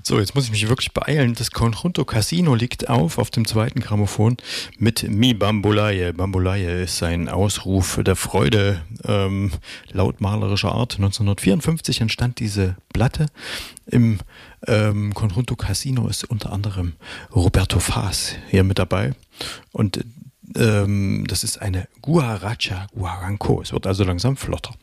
So, jetzt muss ich mich wirklich beeilen. Das Conjunto Casino liegt auf dem zweiten Grammophon mit Mi Bambulaye. Bambulaye ist ein Ausruf der Freude, lautmalerischer Art. 1954 entstand diese Platte. Im Conjunto Casino ist unter anderem Roberto Faas hier mit dabei. Und das ist eine Guaracha Guaranco. Es wird also langsam flotter.